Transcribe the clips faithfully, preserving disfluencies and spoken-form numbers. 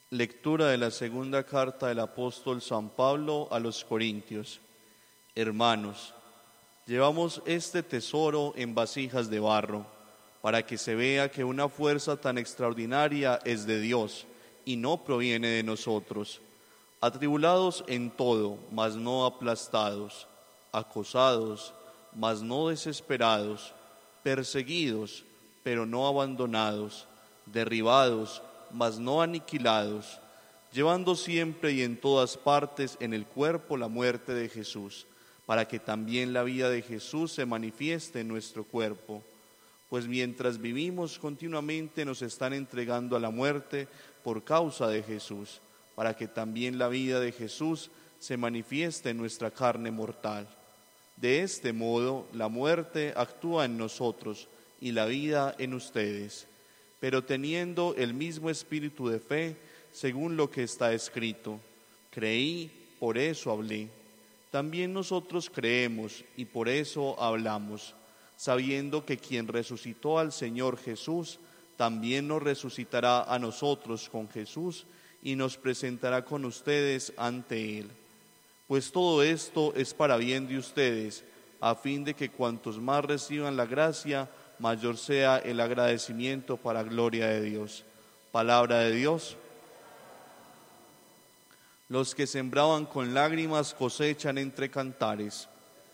Lectura de la segunda carta del apóstol San Pablo a los Corintios. Hermanos, llevamos este tesoro en vasijas de barro, para que se vea que una fuerza tan extraordinaria es de Dios y no proviene de nosotros. Atribulados en todo, mas no aplastados, acosados, mas no desesperados, perseguidos, pero no abandonados, derribados, mas no aniquilados, llevando siempre y en todas partes en el cuerpo la muerte de Jesús, para que también la vida de Jesús se manifieste en nuestro cuerpo. Pues mientras vivimos continuamente nos están entregando a la muerte por causa de Jesús, para que también la vida de Jesús se manifieste en nuestra carne mortal. De este modo, la muerte actúa en nosotros y la vida en ustedes. Pero teniendo el mismo espíritu de fe, según lo que está escrito, creí, por eso hablé. También nosotros creemos y por eso hablamos, sabiendo que quien resucitó al Señor Jesús, también nos resucitará a nosotros con Jesús y nos presentará con ustedes ante Él. Pues todo esto es para bien de ustedes, a fin de que cuantos más reciban la gracia, mayor sea el agradecimiento para gloria de Dios. Palabra de Dios. Los que sembraban con lágrimas cosechan entre cantares.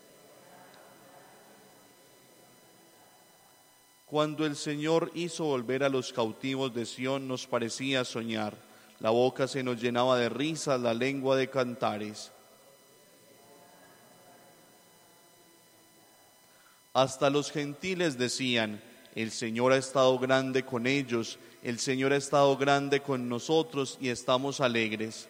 Cuando el Señor hizo volver a los cautivos de Sión, nos parecía soñar. La boca se nos llenaba de risas, la lengua de cantares. Hasta los gentiles decían, el Señor ha estado grande con ellos, el Señor ha estado grande con nosotros y estamos alegres.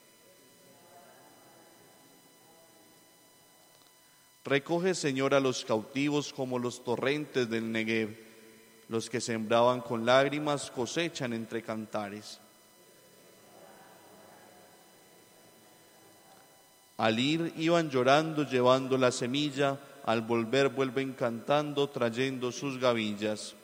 Recoge, Señor, a los cautivos como los torrentes del Negev. Los que sembraban con lágrimas cosechan entre cantares. Al ir iban llorando llevando la semilla, al volver vuelven cantando trayendo sus gavillas.